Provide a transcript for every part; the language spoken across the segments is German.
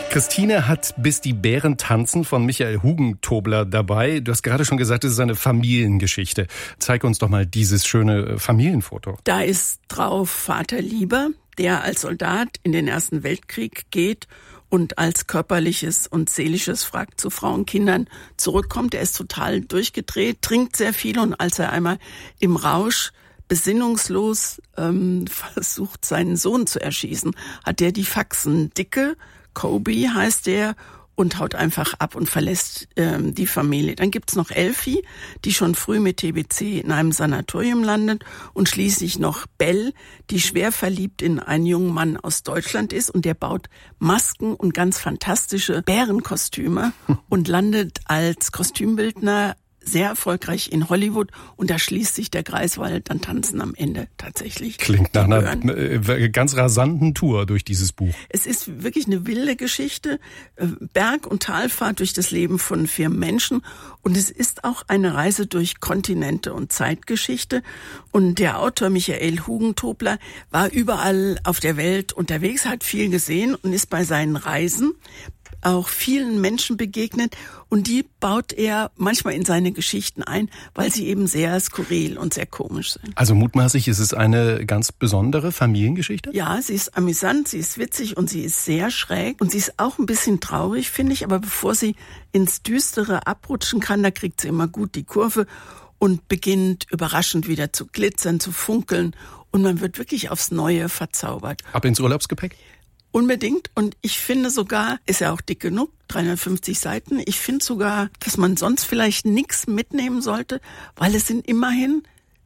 Christine hat Bis die Bären tanzen von Michael Hugentobler dabei. Du hast gerade schon gesagt, es ist eine Familiengeschichte. Zeig uns doch mal dieses schöne Familienfoto. Da ist drauf Vater Lieber, der als Soldat in den Ersten Weltkrieg geht und als körperliches und seelisches Wrack zu Frau und Kindern zurückkommt. Er ist total durchgedreht, trinkt sehr viel und als er einmal im Rausch besinnungslos versucht, seinen Sohn zu erschießen, hat der die Faxen dicke. Kobe heißt er und haut einfach ab und verlässt die Familie. Dann gibt's noch Elfi, die schon früh mit TBC in einem Sanatorium landet und schließlich noch Bell, die schwer verliebt in einen jungen Mann aus Deutschland ist und der baut Masken und ganz fantastische Bärenkostüme und landet als Kostümbildner sehr erfolgreich in Hollywood und da schließt sich der Kreis, weil dann tanzen am Ende tatsächlich. Klingt nach einer ganz rasanten Tour durch dieses Buch. Es ist wirklich eine wilde Geschichte, Berg- und Talfahrt durch das Leben von 4 Menschen und es ist auch eine Reise durch Kontinente und Zeitgeschichte und der Autor Michael Hugentobler war überall auf der Welt unterwegs, hat viel gesehen und ist bei seinen Reisen auch vielen Menschen begegnet und die baut er manchmal in seine Geschichten ein, weil sie eben sehr skurril und sehr komisch sind. Also mutmaßlich ist es eine ganz besondere Familiengeschichte? Ja, sie ist amüsant, sie ist witzig und sie ist sehr schräg und sie ist auch ein bisschen traurig, finde ich, aber bevor sie ins Düstere abrutschen kann, da kriegt sie immer gut die Kurve und beginnt überraschend wieder zu glitzern, zu funkeln und man wird wirklich aufs Neue verzaubert. Ab ins Urlaubsgepäck? Unbedingt. Und ich finde sogar, ist ja auch dick genug, 350 Seiten, ich finde sogar, dass man sonst vielleicht nichts mitnehmen sollte, weil es sind immerhin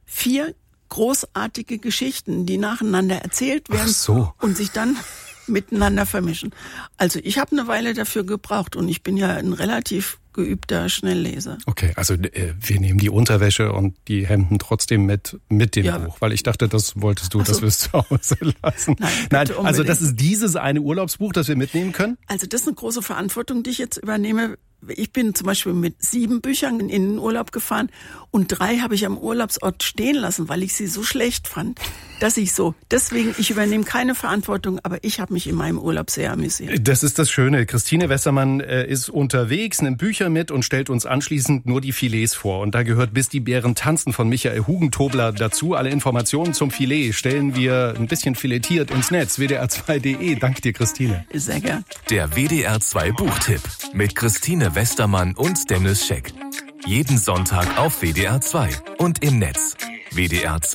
4 großartige Geschichten, die nacheinander erzählt werden und sich dann miteinander vermischen. Also ich habe eine Weile dafür gebraucht und ich bin ja ein relativ geübter Schnellleser. Okay, also wir nehmen die Unterwäsche und die Hemden trotzdem mit dem Buch, weil ich dachte, das wolltest du, dass wir es zu Hause lassen. Nein, also das ist dieses eine Urlaubsbuch, das wir mitnehmen können? Also das ist eine große Verantwortung, die ich jetzt übernehme. Ich bin zum Beispiel mit 7 Büchern in den Urlaub gefahren und 3 habe ich am Urlaubsort stehen lassen, weil ich sie so schlecht fand, dass deswegen, ich übernehme keine Verantwortung, aber ich habe mich in meinem Urlaub sehr amüsiert. Das ist das Schöne. Christine Westermann ist unterwegs, nimmt Bücher mit und stellt uns anschließend nur die Filets vor. Und da gehört Bis die Bären tanzen von Michael Hugentobler dazu. Alle Informationen zum Filet stellen wir ein bisschen filetiert ins Netz. WDR2.de. Danke dir, Christine. Sehr gern. Der WDR2 Buchtipp mit Christine Westermann und Dennis Scheck. Jeden Sonntag auf WDR2 und im Netz. WDR2.